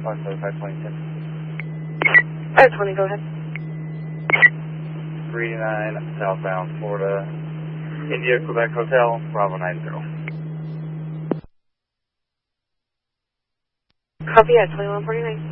520, go ahead. 389 southbound Florida, India, Quebec Hotel, Bravo 90. Copy at 2149.